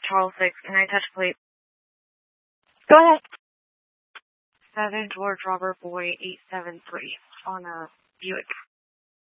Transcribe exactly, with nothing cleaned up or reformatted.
Charles six, and I touch plate. Go ahead. seven George Robert Boy eight seven three on a Buick.